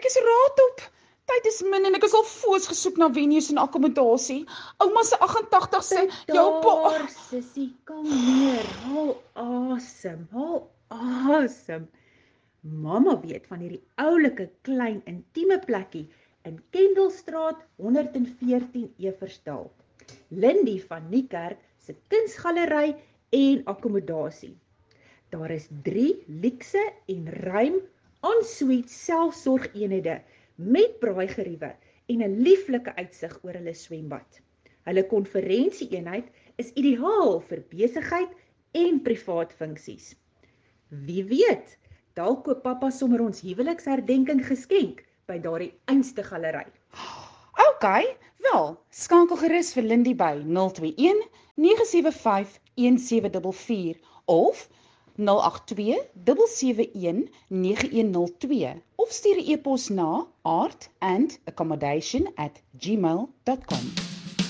Ek is raadop. Tyd is min en ek is al foos gesoek na venues en akkommodasie. Ouma se 88ste, jou pa... Daar, sussie, kalmeer, haal asem. Mamma weet van hierdie oulike klein intieme plekkie in Kendallstraat 114 Eversdal. Lindy van Niekerk se kunsgalery en akkommodasie. Daar is 3 luukse en ruim en-suite selfsorgeenhede met braaigeriewe en 'n lieflike uitsig oor hulle swembad. Hulle konferensieeenheid is ideaal vir besigheid en privaat funksies. Wie weet, dalk koop pappa sommer ons huweliksherdenking geskenk by daardie einste galery. OK, wel, skakel gerus vir Lindy by 021 975 1744 of 082 771 9102 of stuur 'n e-pos na art&accommodation@gmail.com.